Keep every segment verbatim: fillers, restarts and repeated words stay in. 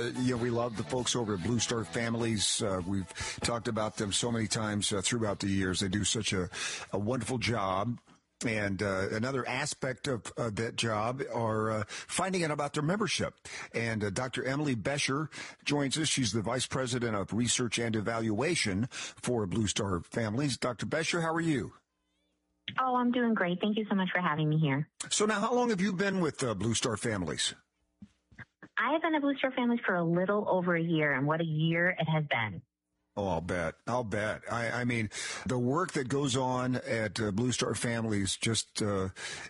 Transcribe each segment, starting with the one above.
uh, you know, we love the folks over at Blue Star Families. Uh, we've talked about them so many times uh, throughout the years. They do such a, a wonderful job. And uh, another aspect of uh, that job are uh, finding out about their membership. And uh, Doctor Emily Bescher joins us. She's the Vice President of Research and Evaluation for Blue Star Families. Doctor Bescher, how are you? Oh, I'm doing great. Thank you so much for having me here. So now, how long have you been with uh, Blue Star Families? I have been at Blue Star Families for a little over a year, and what a year it has been. Oh, I'll bet. I'll bet. I, I mean, the work that goes on at uh, Blue Star Families just uh,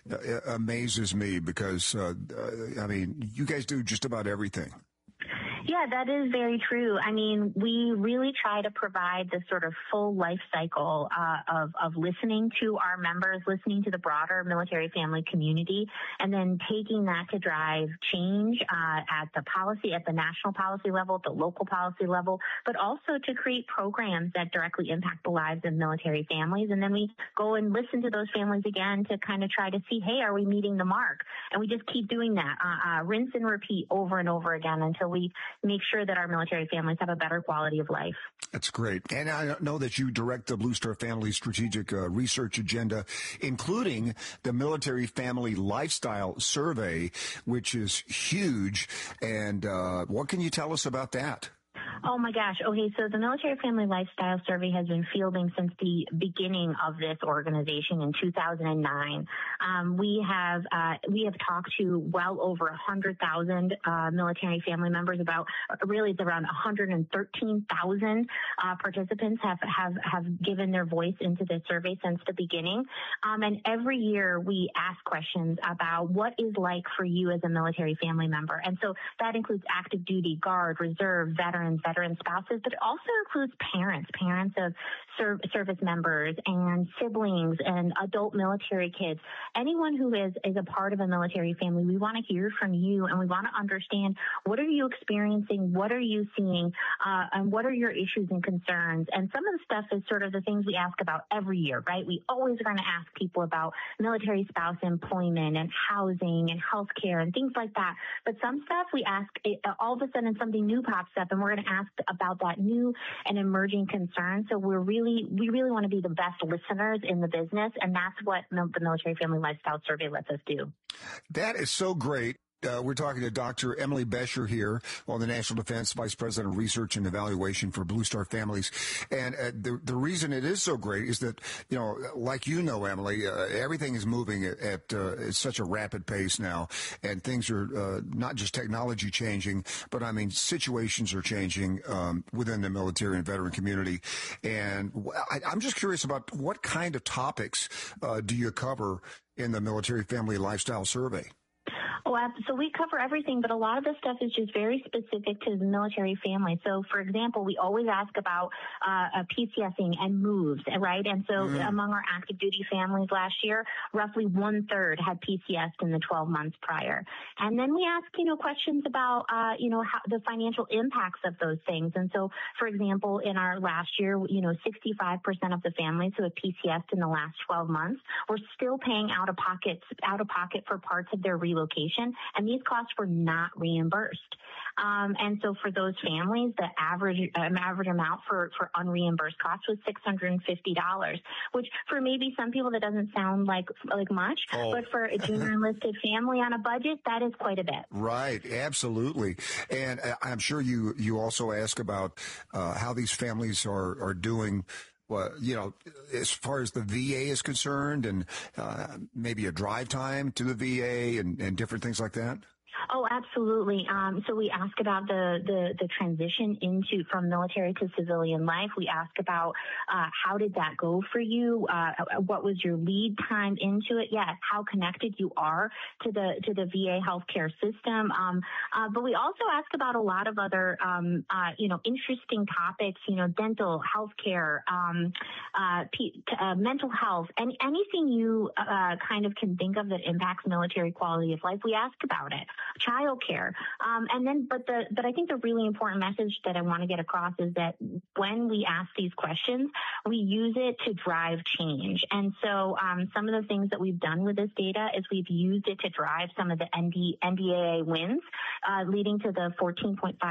amazes me because, uh, uh, I mean, you guys do just about everything. Yeah, that is very true. I mean, we really try to provide this sort of full life cycle uh, of, of listening to our members, listening to the broader military family community, and then taking that to drive change uh, at the policy, at the national policy level, at the local policy level, but also to create programs that directly impact the lives of military families. And then we go and listen to those families again to kind of try to see, hey, are we meeting the mark? And we just keep doing that, uh, uh, rinse and repeat over and over again until we make sure that our military families have a better quality of life. That's great. And I know that you direct the Blue Star Family Strategic uh, Research Agenda, including the Military Family Lifestyle Survey, which is huge. And uh, what can you tell us about that? Oh my gosh. Okay. So the Military Family Lifestyle Survey has been fielding since the beginning of this organization in two thousand nine. Um, we have, uh, we have talked to well over a hundred thousand, uh, military family members. About, really it's around one hundred thirteen thousand, uh, participants have, have, have given their voice into this survey since the beginning. Um, and every year we ask questions about what is like for you as a military family member. And so that includes active duty, guard, reserve, veterans, veteran spouses, but it also includes parents, parents of serv- service members and siblings and adult military kids. Anyone who is, is a part of a military family, we want to hear from you and we want to understand what are you experiencing, what are you seeing, uh, and what are your issues and concerns. And some of the stuff is sort of the things we ask about every year, right? We always are going to ask people about military spouse employment and housing and healthcare and things like that. But some stuff we ask, all of a sudden something new pops up and we're going to ask about that new and emerging concern. So we're really, we really want to be the best listeners in the business. And that's what the Military Family Lifestyle Survey lets us do. That is so great. Uh, we're talking to Doctor Emily Bescher here on the National Defense Vice President of Research and Evaluation for Blue Star Families. And uh, the the reason it is so great is that, you know, like you know, Emily, uh, everything is moving at, at uh, such a rapid pace now. And things are uh, not just technology changing, but I mean, situations are changing um, within the military and veteran community. And I, I'm just curious about what kind of topics uh, do you cover in the Military Family Lifestyle Survey? Oh, so we cover everything, but a lot of the stuff is just very specific to the military family. So, for example, we always ask about uh, PCSing and moves, right? And so mm. among our active duty families last year, roughly one third had P C S'd in the twelve months prior. And then we ask, you know, questions about, uh, you know, how, the financial impacts of those things. And so, for example, in our last year, you know, sixty-five percent of the families who had P C S'd in the last twelve months were still paying out of pocket, out of pocket for parts of their relocation. And these costs were not reimbursed. Um, and so for those families, the average um, average amount for, for unreimbursed costs was six hundred fifty dollars, which for maybe some people that doesn't sound like like much, oh. but for a junior enlisted family on a budget, that is quite a bit. Right, absolutely. And I'm sure you, you also ask about uh, how these families are, are doing. Well, you know, as far as the V A is concerned and uh, maybe a drive time to the V A and, and different things like that? Oh, absolutely. Um, so we ask about the, the, the transition into from military to civilian life. We ask about uh, how did that go for you? Uh, what was your lead time into it? Yeah, how connected you are to the to the V A healthcare system. Um, uh, but we also ask about a lot of other, um, uh, you know, interesting topics. You know, dental, healthcare, um, uh, P- uh, mental health, and anything you uh, kind of can think of that impacts military quality of life. We ask about it. Childcare. Um, and then, but the, but I think the really important message that I want to get across is that when we ask these questions, we use it to drive change. And so, um, some of the things that we've done with this data is we've used it to drive some of the N D A A wins, uh, leading to the fourteen point five